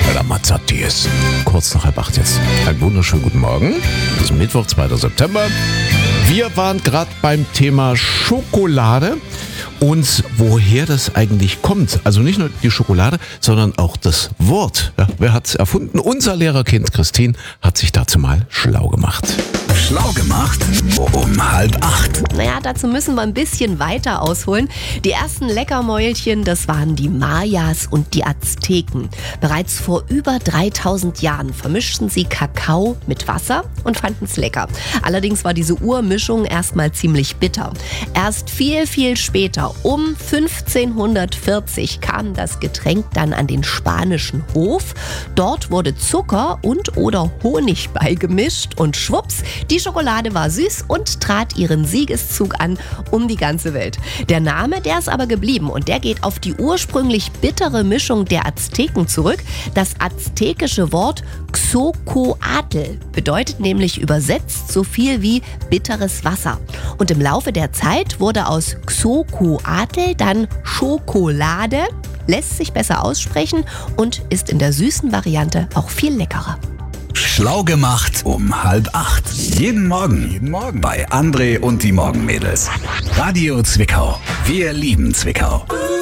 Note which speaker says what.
Speaker 1: Ramazzotti ist kurz nach 7:30 jetzt. Einen wunderschönen guten Morgen. Es ist Mittwoch, 2. September. Wir waren gerade beim Thema Schokolade und woher das eigentlich kommt. Also nicht nur die Schokolade, sondern auch das Wort. Ja, wer hat es erfunden? Unser Lehrerkind Christine hat sich dazu mal schlau gemacht.
Speaker 2: Schlau gemacht um 7:30.
Speaker 3: Naja, dazu müssen wir ein bisschen weiter ausholen. Die ersten Leckermäulchen, das waren die Mayas und die Azteken. Bereits vor über 3000 Jahren vermischten sie Kakao mit Wasser und fanden es lecker. Allerdings war diese Urmischung erstmal ziemlich bitter. Erst viel, viel später, um 1540, kam das Getränk dann an den spanischen Hof. Dort wurde Zucker und/oder Honig beigemischt und schwupps, die Schokolade war süß und trat ihren Siegeszug an um die ganze Welt. Der Name, der ist aber geblieben und der geht auf die ursprünglich bittere Mischung der Azteken zurück. Das aztekische Wort Xocoatl bedeutet nämlich übersetzt so viel wie bitteres Wasser. Und im Laufe der Zeit wurde aus Xocoatl dann Schokolade, lässt sich besser aussprechen und ist in der süßen Variante auch viel leckerer.
Speaker 2: Schlau gemacht um 7:30. Jeden Morgen bei André und die Morgenmädels. Radio Zwickau. Wir lieben Zwickau.